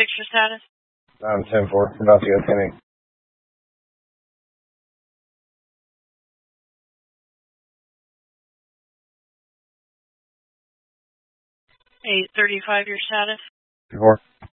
your status? 10-4, about to go 10-8. 835, your status? 4.